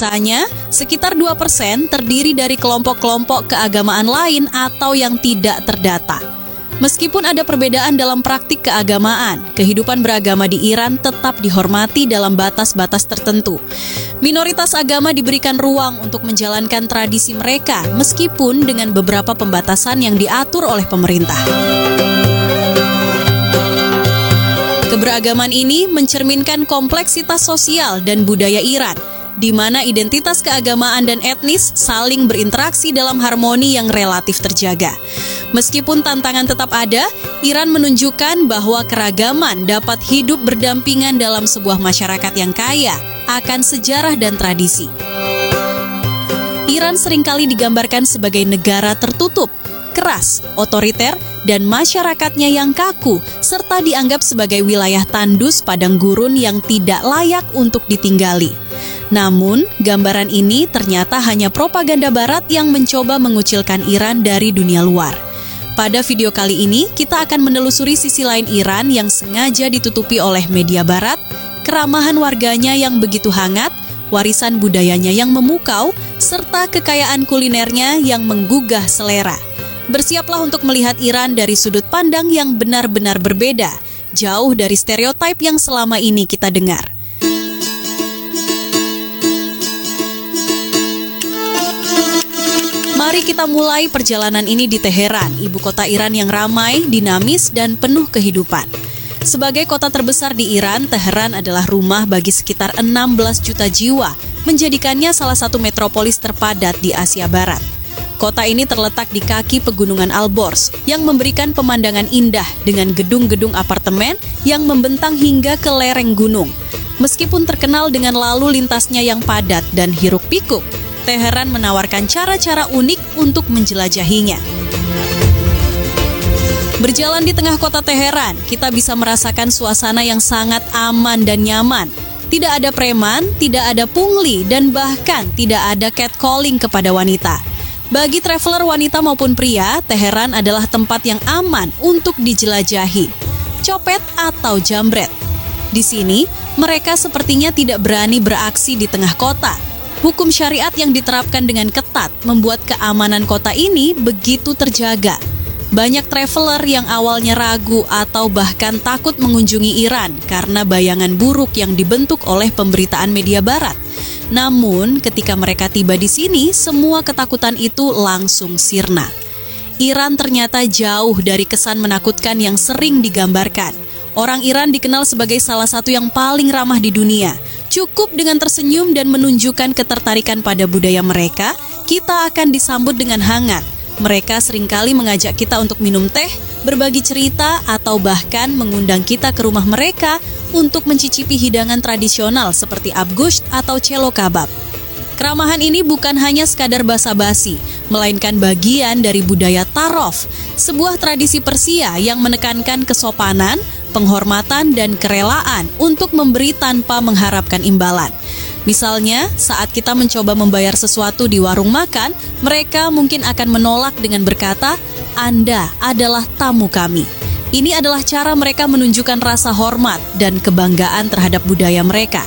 Sisanya, sekitar 2% terdiri dari kelompok-kelompok keagamaan lain atau yang tidak terdata. Meskipun ada perbedaan dalam praktik keagamaan, kehidupan beragama di Iran tetap dihormati dalam batas-batas tertentu. Minoritas agama diberikan ruang untuk menjalankan tradisi mereka, meskipun dengan beberapa pembatasan yang diatur oleh pemerintah. Keberagaman ini mencerminkan kompleksitas sosial dan budaya Iran, di mana identitas keagamaan dan etnis saling berinteraksi dalam harmoni yang relatif terjaga. Meskipun tantangan tetap ada, Iran menunjukkan bahwa keragaman dapat hidup berdampingan dalam sebuah masyarakat yang kaya akan sejarah dan tradisi. Iran seringkali digambarkan sebagai negara tertutup, keras, otoriter, dan masyarakatnya yang kaku, serta dianggap sebagai wilayah tandus padang gurun yang tidak layak untuk ditinggali. Namun, gambaran ini ternyata hanya propaganda Barat yang mencoba mengucilkan Iran dari dunia luar. Pada video kali ini, kita akan menelusuri sisi lain Iran yang sengaja ditutupi oleh media Barat, keramahan warganya yang begitu hangat, warisan budayanya yang memukau, serta kekayaan kulinernya yang menggugah selera. Bersiaplah untuk melihat Iran dari sudut pandang yang benar-benar berbeda, jauh dari stereotip yang selama ini kita dengar. Mari kita mulai perjalanan ini di Teheran, ibu kota Iran yang ramai, dinamis, dan penuh kehidupan. Sebagai kota terbesar di Iran, Teheran adalah rumah bagi sekitar 16 juta jiwa, menjadikannya salah satu metropolis terpadat di Asia Barat. Kota ini terletak di kaki pegunungan Alborz, yang memberikan pemandangan indah dengan gedung-gedung apartemen yang membentang hingga ke lereng gunung. Meskipun terkenal dengan lalu lintasnya yang padat dan hiruk-pikuk, Teheran menawarkan cara-cara unik untuk menjelajahinya. Berjalan di tengah kota Teheran, kita bisa merasakan suasana yang sangat aman dan nyaman. Tidak ada preman, tidak ada pungli, dan bahkan tidak ada catcalling kepada wanita. Bagi traveler wanita maupun pria, Teheran adalah tempat yang aman untuk dijelajahi. Copet atau jambret. Di sini, mereka sepertinya tidak berani beraksi di tengah kota. Hukum syariat yang diterapkan dengan ketat membuat keamanan kota ini begitu terjaga. Banyak traveler yang awalnya ragu atau bahkan takut mengunjungi Iran karena bayangan buruk yang dibentuk oleh pemberitaan media Barat. Namun, ketika mereka tiba di sini, semua ketakutan itu langsung sirna. Iran ternyata jauh dari kesan menakutkan yang sering digambarkan. Orang Iran dikenal sebagai salah satu yang paling ramah di dunia. Cukup dengan tersenyum dan menunjukkan ketertarikan pada budaya mereka, kita akan disambut dengan hangat. Mereka seringkali mengajak kita untuk minum teh, berbagi cerita, atau bahkan mengundang kita ke rumah mereka untuk mencicipi hidangan tradisional seperti abgusht atau celo kabab. Keramahan ini bukan hanya sekadar basa-basi, melainkan bagian dari budaya tarof, sebuah tradisi Persia yang menekankan kesopanan, penghormatan, dan kerelaan untuk memberi tanpa mengharapkan imbalan. Misalnya, saat kita mencoba membayar sesuatu di warung makan, mereka mungkin akan menolak dengan berkata, "Anda adalah tamu kami." Ini adalah cara mereka menunjukkan rasa hormat dan kebanggaan terhadap budaya mereka.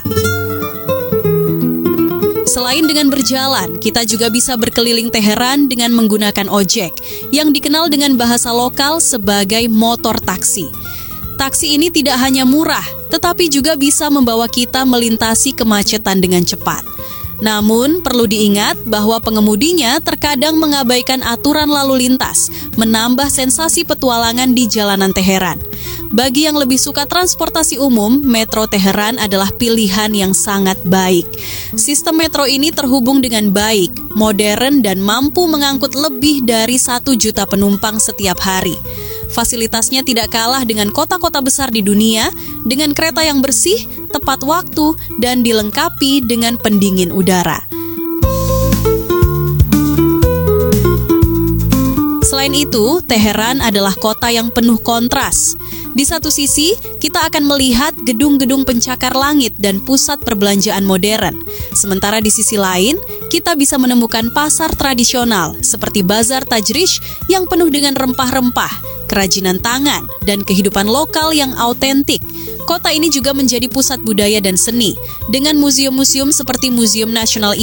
Selain dengan berjalan, kita juga bisa berkeliling Teheran dengan menggunakan ojek, yang dikenal dengan bahasa lokal sebagai motor taksi. Taksi ini tidak hanya murah, tetapi juga bisa membawa kita melintasi kemacetan dengan cepat. Namun, perlu diingat bahwa pengemudinya terkadang mengabaikan aturan lalu lintas, menambah sensasi petualangan di jalanan Teheran. Bagi yang lebih suka transportasi umum, Metro Teheran adalah pilihan yang sangat baik. Sistem metro ini terhubung dengan baik, modern, dan mampu mengangkut lebih dari 1 juta penumpang setiap hari. Fasilitasnya tidak kalah dengan kota-kota besar di dunia, dengan kereta yang bersih, tepat waktu, dan dilengkapi dengan pendingin udara. Selain itu, Teheran adalah kota yang penuh kontras. Di satu sisi, kita akan melihat gedung-gedung pencakar langit dan pusat perbelanjaan modern. Sementara di sisi lain, kita bisa menemukan pasar tradisional seperti Bazar Tajrish yang penuh dengan rempah-rempah, kerajinan tangan, dan kehidupan lokal yang autentik. Kota ini juga menjadi pusat budaya dan seni, dengan museum-museum seperti Museum Nasional